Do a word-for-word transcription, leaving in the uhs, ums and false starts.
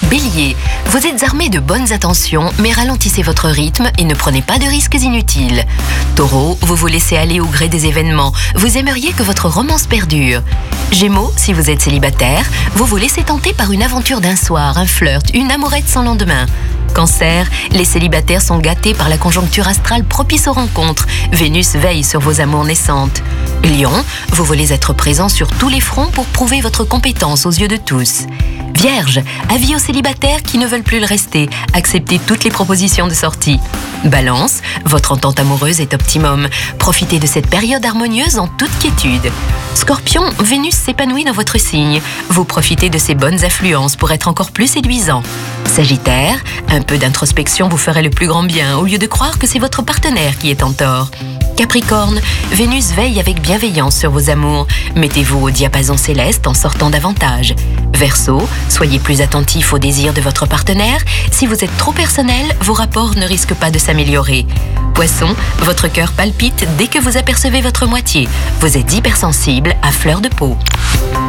Bélier, vous êtes armé de bonnes intentions, mais ralentissez votre rythme et ne prenez pas de risques inutiles. Taureau, vous vous laissez aller au gré des événements. Vous aimeriez que votre romance perdure. Gémeaux, si vous êtes célibataire, vous vous laissez tenter par une aventure d'un soir, un flirt, une amourette sans lendemain. Cancer, les célibataires sont gâtés par la conjoncture astrale propice aux rencontres. Vénus veille sur vos amours naissantes. Lion, vous voulez être présent sur tous les fronts pour prouver votre compétence aux yeux de tous. Vierge, avis aux célibataires qui ne veulent plus le rester. Acceptez toutes les propositions de sortie. Balance, votre entente amoureuse est optimum. Profitez de cette période harmonieuse en toute quiétude. Scorpion, Vénus s'épanouit dans votre signe. Vous profitez de ses bonnes influences pour être encore plus séduisant. Sagittaire, un peu d'introspection vous ferait le plus grand bien au lieu de croire que c'est votre partenaire qui est en tort. Capricorne, Vénus veille avec bienveillance sur vos amours. Mettez-vous au diapason céleste en sortant davantage. Verseau, soyez plus attentif aux désirs de votre partenaire. Si vous êtes trop personnel, vos rapports ne risquent pas de s'améliorer. Poisson, votre cœur palpite dès que vous apercevez votre moitié. Vous êtes hypersensible à fleur de peau.